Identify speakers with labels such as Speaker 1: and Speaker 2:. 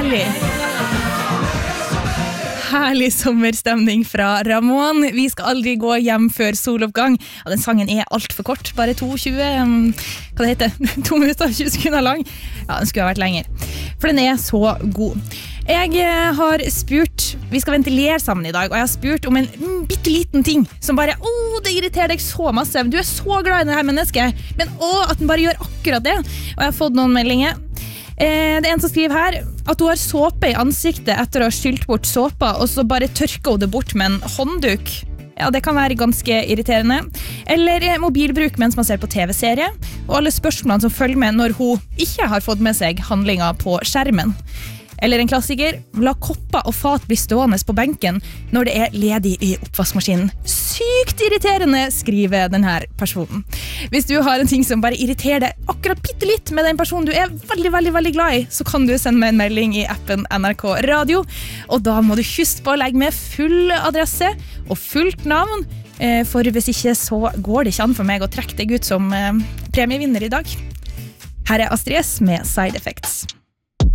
Speaker 1: Herlig sommerstemning fra Ramón. Vi skal aldri gå hjem før soloppgang. Ja, den sangen alt for kort, bare 2 minutter og 20 sekunder lang. Ja, den skulle ha vært lenger, for den så god. Jeg har spurt, vi skal ventilere sammen i dag, og jeg har spurt om en bitteliten ting som bare, det irriterer deg så masse. Du så glad i dette mennesket, men at den bare gjør akkurat det. Og jeg har fått noen meldinger. Det en som skriver her at hun har såpe i ansiktet etter å ha skylt bort såpa, og så bare tørker hun det bort med en håndduk. Ja, det kan være ganske irriterende. Eller mobilbruk mens man ser på TV-serie, og alle spørsmålene som følger med når hun ikke har fått med seg handlinger på skjermen. Eller en klassiker, la kopper og fat bli stående på benken når det ledig i oppvaskmaskinen. Sykt irriterende, skriver denne personen. Hvis du har en ting som bare irriterer deg akkurat bitte litt med den personen du veldig, veldig, veldig glad i, så kan du sende meg en melding i appen NRK Radio, og da må du huske på å legge med full adresse og fullt navn, for hvis ikke så går det ikke an for meg å trekke deg ut som premievinner i dag. Her Astrid S med Side Effects.